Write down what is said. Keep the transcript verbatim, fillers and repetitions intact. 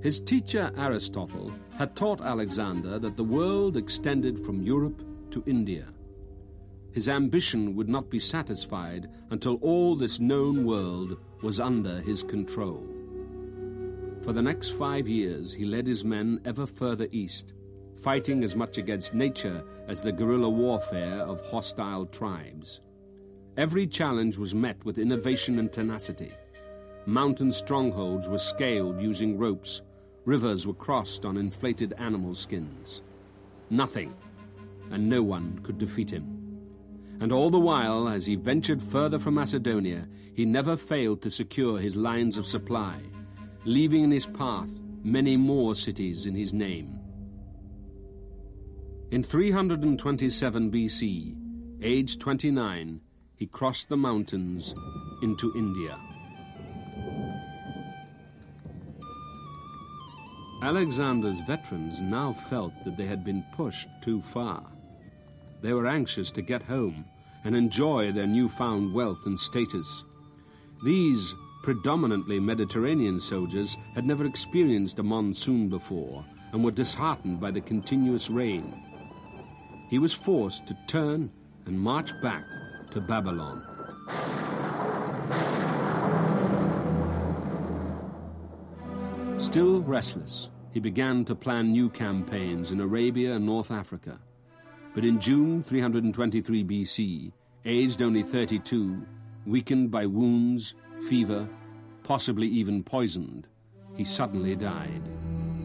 His teacher Aristotle had taught Alexander that the world extended from Europe to India. His ambition would not be satisfied until all this known world was under his control. For the next five years, he led his men ever further east, fighting as much against nature as the guerrilla warfare of hostile tribes. Every challenge was met with innovation and tenacity. Mountain strongholds were scaled using ropes. Rivers were crossed on inflated animal skins. Nothing and no one could defeat him. And all the while, as he ventured further from Macedonia, he never failed to secure his lines of supply, leaving in his path many more cities in his name. In three hundred twenty-seven B C, aged twenty-nine, he crossed the mountains into India. Alexander's veterans now felt that they had been pushed too far. They were anxious to get home and enjoy their newfound wealth and status. These predominantly Mediterranean soldiers had never experienced a monsoon before and were disheartened by the continuous rain. He was forced to turn and march back to Babylon. Still restless, he began to plan new campaigns in Arabia and North Africa. But in June three hundred twenty-three B C, aged only thirty-two, weakened by wounds, fever, possibly even poisoned, he suddenly died.